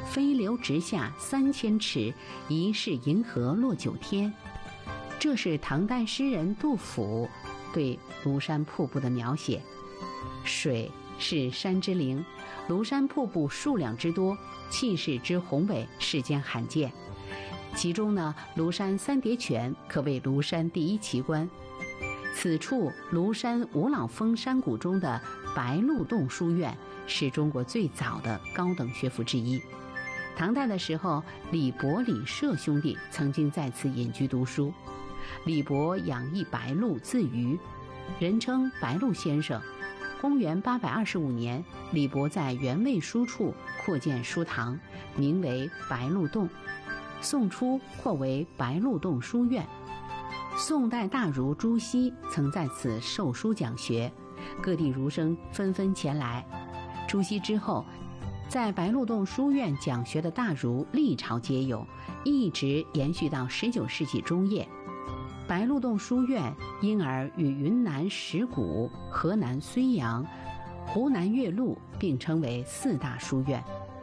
飞流直下3000尺，疑是银河落9天。这是唐代诗人杜甫对庐山瀑布的描写。水是山之灵，庐山瀑布数量之多，气势之宏伟，世间罕见。其中呢，庐山三叠泉可谓庐山第一奇观。此处庐山五老峰山谷中的白鹿洞书院是中国最早的高等学府之一。唐代的时候，李博、李涉兄弟曾经在此隐居读书。李博养一白鹿自娱，人称白鹿先生。公元825年，李博在原位书处扩建书堂，名为白鹿洞。宋初扩为白鹿洞书院。宋代大儒朱熹曾在此授书讲学，各地儒生纷纷前来。朱熹之后，在白鹿洞书院讲学的大儒历朝皆有，一直延续到19世纪中叶。白鹿洞书院因而与云南石鼓、河南睢阳、湖南岳麓并称为4大书院。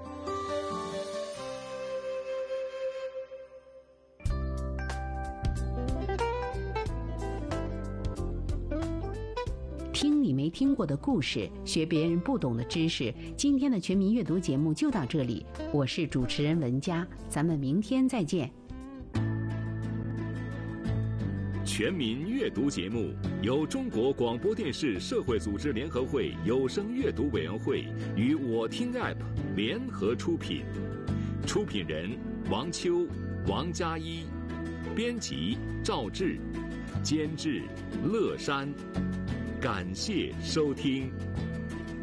听你没听过的故事，学别人不懂的知识。今天的全民阅读节目就到这里，我是主持人文佳，咱们明天再见。 全民阅读节目由中国广播电视社会组织联合会有声阅读委员会与我听 App 联合出品，出品人王秋、王佳一，编辑赵志，监制乐山。感谢收听。